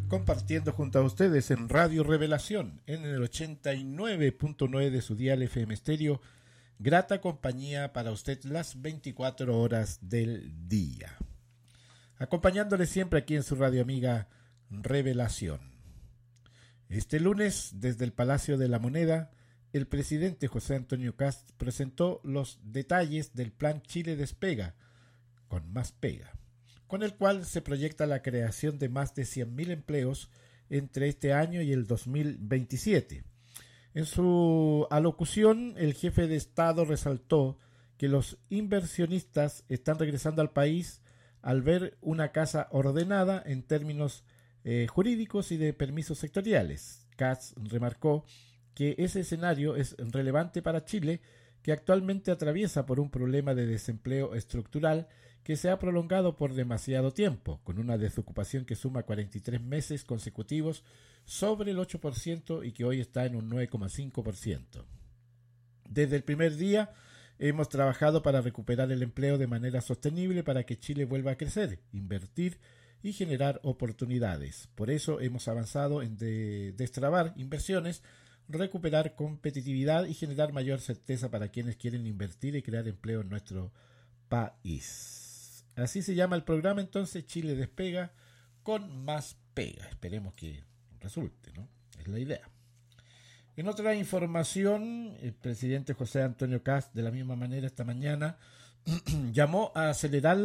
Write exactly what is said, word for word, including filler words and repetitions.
compartiendo junto a ustedes en Radio Revelación, en el ochenta y nueve punto nueve de su dial F M Estéreo, grata compañía para usted las veinticuatro horas del día. Acompañándole siempre aquí en su radio amiga Revelación. Este lunes, desde el Palacio de la Moneda, el presidente José Antonio Kast presentó los detalles del Plan Chile Despega, con más pega, con el cual se proyecta la creación de más de cien mil empleos entre este año y el dos mil veintisiete. En su alocución, el jefe de Estado resaltó que los inversionistas están regresando al país al ver una casa ordenada en términos eh, jurídicos y de permisos sectoriales. Kast remarcó que ese escenario es relevante para Chile, que actualmente atraviesa por un problema de desempleo estructural que se ha prolongado por demasiado tiempo, con una desocupación que suma cuarenta y tres meses consecutivos sobre el ocho por ciento y que hoy está en un nueve coma cinco por ciento. Desde el primer día hemos trabajado para recuperar el empleo de manera sostenible para que Chile vuelva a crecer, invertir y generar oportunidades. Por eso hemos avanzado en de- destrabar inversiones, recuperar competitividad y generar mayor certeza para quienes quieren invertir y crear empleo en nuestro país. Así se llama el programa entonces, Chile Despega con más pega. Esperemos que resulte, ¿no? Es la idea. En otra información, el presidente José Antonio Kast, de la misma manera esta mañana, llamó a acelerar